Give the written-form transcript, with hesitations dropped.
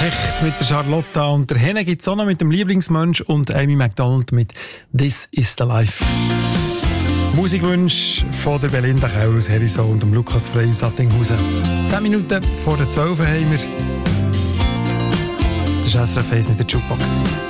Hecht mit der Charlotta und der Henne gibt's auch noch mit dem Lieblingsmensch und Amy Macdonald mit This is the Life. Musikwunsch von der Belinda Keller aus Herisau und dem Lukas Frey aus Attinghausen. 10 Minuten vor der 12 haben wir. Das ist SRF 1 mit der Jukebox.